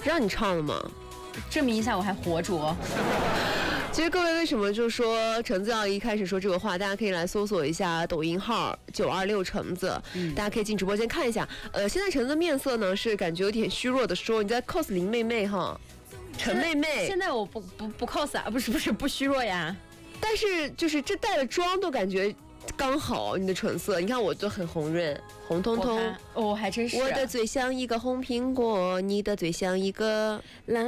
让你唱了吗？ 证明一下我还活着。 其实各位为什么就说橙子要一开始说这个话，大家可以来搜索一下抖音号926橙子，大家可以进直播间看一下。现在橙子的面色呢是感觉有点虚弱的说，你在 cos 林妹妹哈，陈妹妹。 现在我不 cos 啊，不是不虚弱呀， 但是就是这带了妆都感觉刚好，你的唇色，你看我就很红润，红彤彤。 哦，还真是。 我的嘴像一个红苹果，你的嘴像一个蓝。